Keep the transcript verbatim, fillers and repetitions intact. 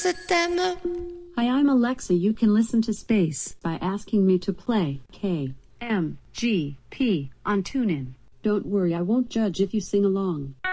ce thème. Hi, I'm Alexa. You can listen to Space by asking me to play K M G P on TuneIn. Don't worry, I won't judge if you sing along.